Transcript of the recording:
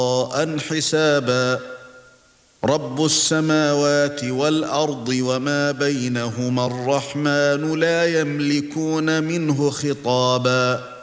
حسابا رب السماوات والأرض وما بينهما الرحمن لا يملكون منه خطابا